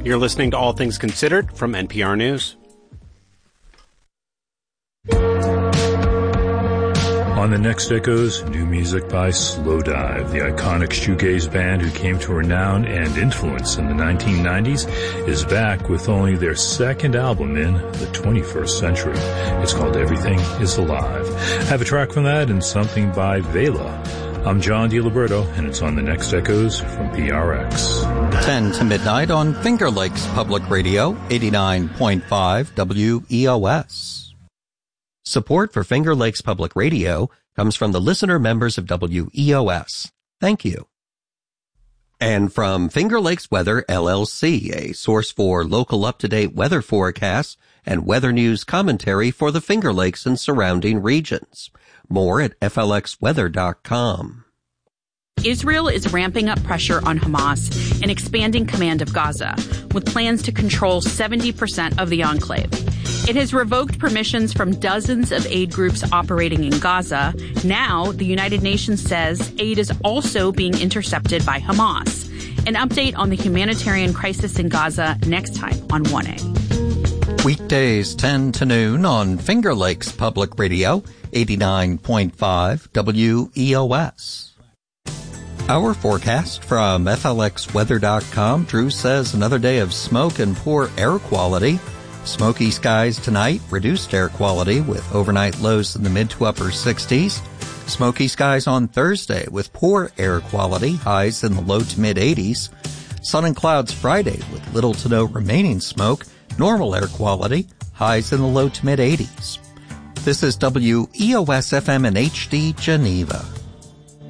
You're listening to All Things Considered from NPR News. On the next Echoes, new music by Slowdive, the iconic shoegaze band who came to renown and influence in the 1990s, is back with only their second album in the 21st century. It's called Everything Is Alive. Have a track from that and something by Vela. I'm John DiLiberto, and it's on the next Echoes from PRX. 10 to midnight on Finger Lakes Public Radio, 89.5 WEOS. Support for Finger Lakes Public Radio comes from the listener members of WEOS. Thank you. And from Finger Lakes Weather, LLC, a source for local up-to-date weather forecasts and weather news commentary for the Finger Lakes and surrounding regions. More at flxweather.com. Israel is ramping up pressure on Hamas and expanding command of Gaza, with plans to control 70% of the enclave. It has revoked permissions from dozens of aid groups operating in Gaza. Now, the United Nations says aid is also being intercepted by Hamas. An update on the humanitarian crisis in Gaza next time on 1A. Weekdays 10 to noon on Finger Lakes Public Radio, 89.5 WEOS. Our forecast from FLXweather.com. Drew says another day of smoke and poor air quality. Smoky skies tonight, reduced air quality with overnight lows in the mid to upper 60s. Smoky skies on Thursday with poor air quality, highs in the low to mid 80s. Sun and clouds Friday with little to no remaining smoke, normal air quality, highs in the low to mid 80s. This is WEOS FM in HD, Geneva.